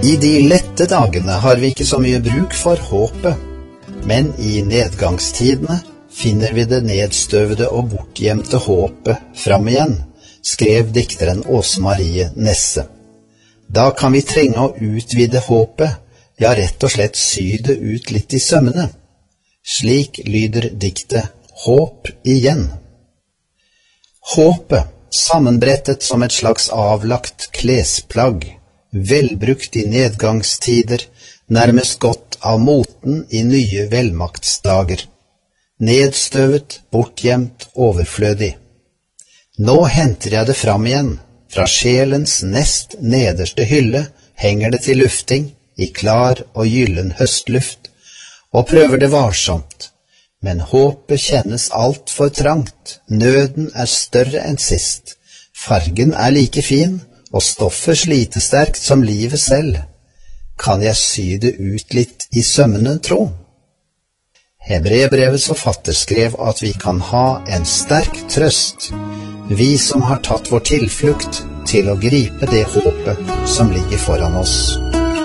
I de lette dagene har vi ikke så mye bruk for håpet, men i nedgangstidene finner vi det nedstøvede og bortgjemte håpet fram igjen, skrev dikteren Åse Marie Nesse. Da kan vi trenge å utvide håpet, ja rett og slett sy det ut litt i sømmene. Slik lyder diktet Håp igjen. Håpet, sammenbrettet som et slags avlagt klesplagg, velbrukt i nedgangstider, nærmest gått av moten i nye velmaktsdager. Nedstøvet, bortgjemt, overflødig. Nå henter jeg det fram igjen. Fra sjelens nest nederste hylle henger det til lufting i klar og gyllen høstluft, og prøver det varsomt. Men håpet kjennes alt for trangt, nøden er større enn sist. Fargen er like fin, og stoffet slitesterkt som livet selv. Kan jeg sy det ut litt i sømmene, tro? Hebreerbrevets forfatter skrev at vi kan ha en sterk trøst, vi som har tatt vår tilflukt til å gripe det håpet som ligger foran oss.